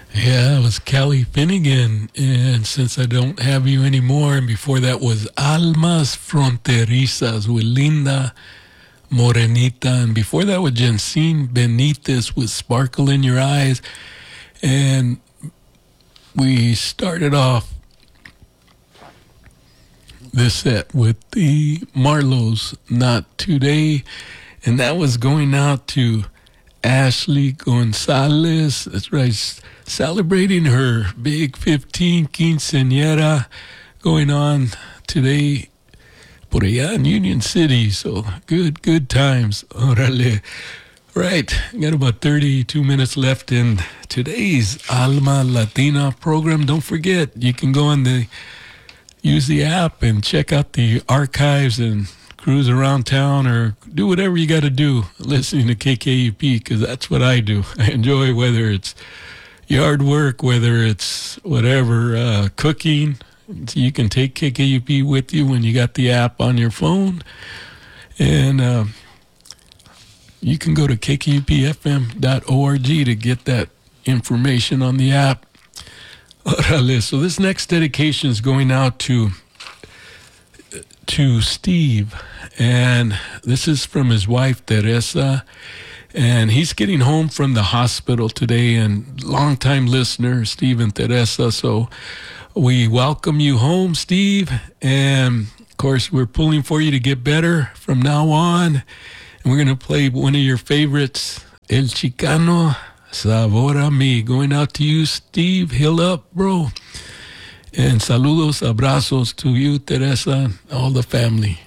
Yeah, it was Kelly Finnegan. And since I don't have you anymore, and before that was Almas Fronterizas with Linda Morenita. And before that was Jensine Benitez with Sparkle in Your Eyes. And we started off this set with the Marlows, Not Today. And that was going out to Ashley Gonzalez. That's right, celebrating her big 15 quinceañera going on today por allá in Union City. So good times. Orale. Right, got about 32 minutes left in today's Alma Latina program. Don't forget, you can go on use the app and check out the archives and cruise around town or do whatever you got to do listening to KKUP, because that's what I do. I enjoy, whether it's yard work, whether it's whatever, cooking. You can take KKUP with you when you got the app on your phone. And you can go to kkupfm.org to get that information on the app. Orale. So this next dedication is going out to Steve, and this is from his wife Teresa, and he's getting home from the hospital today, and longtime listener Steve and Teresa, so we welcome you home, Steve, and of course we're pulling for you to get better from now on, and we're going to play one of your favorites, El Chicano, Sabor a Mi, going out to you, Steve. Heal up, bro. And saludos, abrazos to you, Teresa, and all the family.